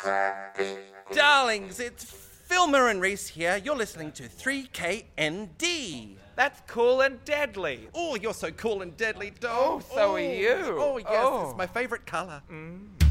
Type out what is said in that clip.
Darlings, it's Filmer and Reese here. You're listening to 3KND. That's cool and deadly. Oh, you're so cool and deadly, dog. Oh, so are you. Oh, yes, Oh. it's my favourite colour.